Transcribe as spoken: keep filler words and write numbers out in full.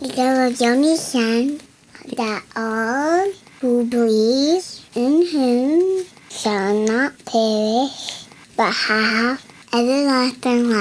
Because of Yoni San, that all who believe in him shall not perish, but have everlasting life.